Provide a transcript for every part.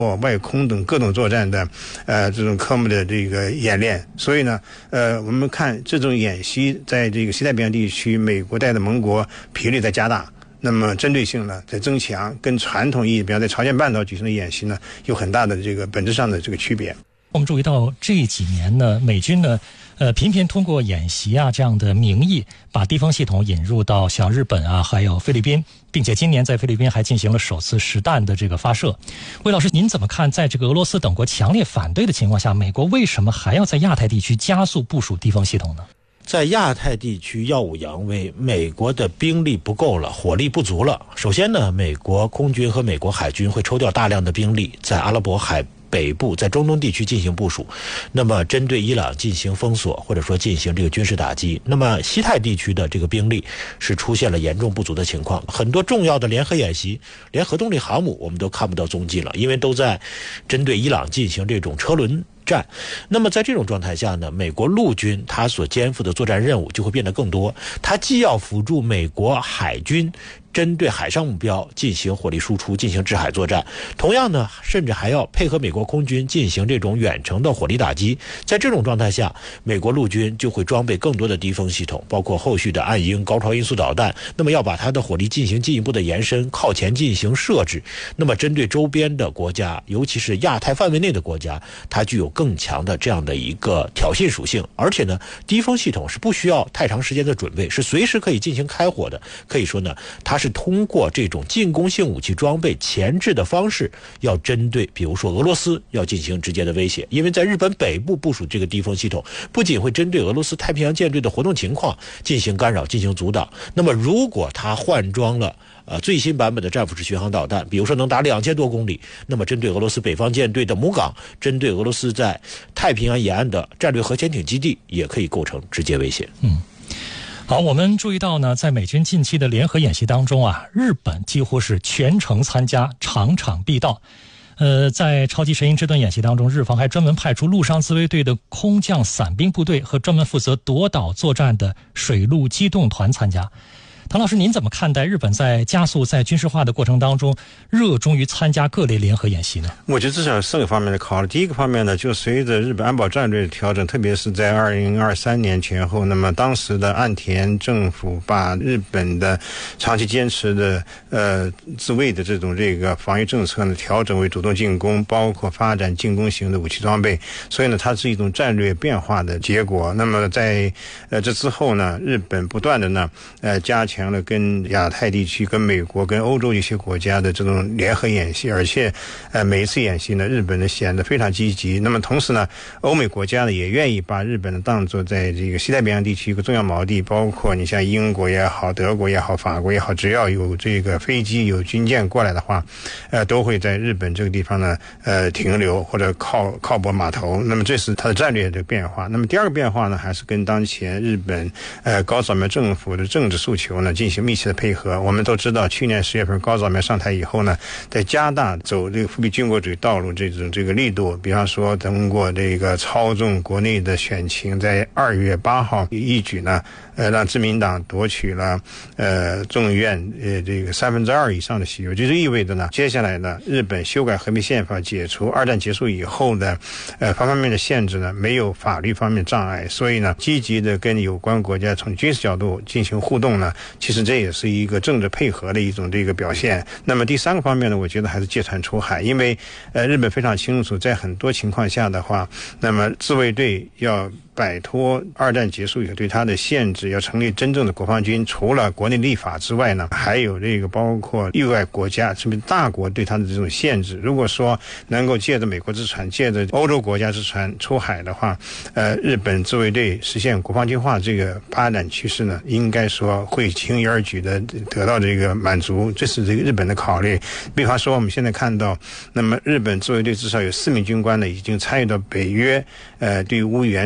外空等各种作战的这种科目的这个演练。所以呢我们看这种演习在这个西太平洋地区，美国带的盟国频率在加大，那么针对性呢在增强，跟传统意义比方在朝鲜半岛举行的演习呢有很大的这个本质上的这个区别。 我们注意到这几年呢，美军呢频频通过演习这样的名义，把低风系统引入到像日本还有菲律宾，并且今年在菲律宾还进行了首次实弹的这个发射。魏老师，您怎么看，在这个俄罗斯等国强烈反对的情况下，美国为什么还要在亚太地区加速部署低风系统呢？ 在亚太地区耀武扬威，美国的兵力不够了，火力不足了。首先呢，美国空军和美国海军会抽调大量的兵力在阿拉伯海北部，在中东地区进行部署，那么针对伊朗进行封锁，或者说进行这个军事打击。那么西太地区的这个兵力是出现了严重不足的情况，很多重要的联合演习，连核动力航母我们都看不到踪迹了，因为都在针对伊朗进行这种车轮战。那么在这种状态下呢，美国陆军它所肩负的作战任务就会变得更多，它既要辅助美国海军针对海上目标进行火力输出，进行制海作战，同样呢，甚至还要配合美国空军进行这种远程的火力打击。在这种状态下，美国陆军就会装备更多的低风系统，包括后续的暗鹰、高超音速导弹，那么要把它的火力进行进一步的延伸，靠前进行设置。那么针对周边的国家，尤其是亚太范围内的国家，它具有更强的这样的一个挑衅属性。而且呢，低风系统是不需要太长时间的准备，是随时可以进行开火的。可以说呢，它是通过这种进攻性武器装备前置的方式，要针对比如说俄罗斯要进行直接的威胁。因为在日本北部部署这个低风系统，不仅会针对俄罗斯太平洋舰队的活动情况进行干扰、进行阻挡，那么如果它换装了最新版本的战斧式巡航导弹，比如说能达2000多公里，那么针对俄罗斯北方舰队的母港，针对俄罗斯在太平洋沿岸的战略核潜艇基地，也可以构成直接威胁。 好，我们注意到呢，在美军近期的联合演习当中日本几乎是全程参加，场场必到。在超级神鹰之盾演习当中，日方还专门派出陆上自卫队的空降伞兵部队和专门负责夺岛作战的水陆机动团参加。唐老师，您怎么看待日本在加速在军事化的过程当中热衷于参加各类联合演习呢？ 我觉得至少有4个方面的考虑。第一个方面呢，就随着日本安保战略的调整，特别是在2023年前后，那么当时的岸田政府把日本的长期坚持的自卫的这个防御政策呢调整为主动进攻，包括发展进攻型的武器装备，所以呢它是一种战略变化的结果。那么在这之后呢，日本不断的呢加强了跟亚太地区、跟美国、跟欧洲一些国家的这种联合演习，而且每一次演习呢，日本呢显得非常积极。那么同时呢，欧美国家呢也愿意把日本呢当作在这个西太平洋地区一个重要锚地，包括你像英国也好、德国也好、法国也好，只要有这个飞机、有军舰过来的话，都会在日本这个地方呢停留或者靠泊码头。那么这是它的战略的变化。那么第二个变化呢，还是跟当前日本高扫描政府的政治诉求呢进行密切的配合。我们都知道，去年10月份高扫描上台以后呢，在加大走这个复辟军国主义道路这个力度，比方说通过这个操纵国内的选情，在2月8号一举呢让自民党夺取了众议院这个2/3以上的席位。这就意味着呢，接下来呢，日本修改和平宪法，解除2战结束以后的方方面的限制呢，没有法律方面障碍，所以呢，积极的跟有关国家从军事角度进行互动呢，其实这也是一个政治配合的一种这个表现。那么第3个方面呢，我觉得还是借船出海，因为日本非常清楚，在很多情况下的话，那么自卫队要摆脱2战结束以后对它的限制，要成立真正的国防军，除了国内立法之外呢，还有这个包括域外国家甚至大国对它的这种限制。如果说能够借着美国之船、借着欧洲国家之船出海的话，日本自卫队实现国防军化这个发展趋势呢，应该说会轻而易举的得到这个满足，这是这个日本的考虑。比方说我们现在看到，那么日本自卫队至少有4名军官呢已经参与到北约对乌援助军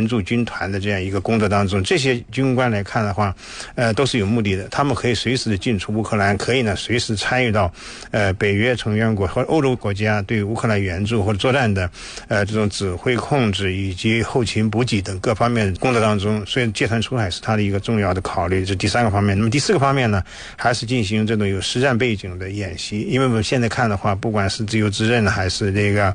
团的这样一个工作当中，这些军官来看的话，都是有目的的，他们可以随时的进出乌克兰，可以呢随时参与到北约成员国和欧洲国家对乌克兰援助或者作战的这种指挥控制以及后勤补给等各方面工作当中，所以借团出海是它的一个重要的考虑，这是第3个方面。那么第4个方面呢，还是进行这种有实战背景的演习，因为我们现在看的话，不管是自由之刃还是这个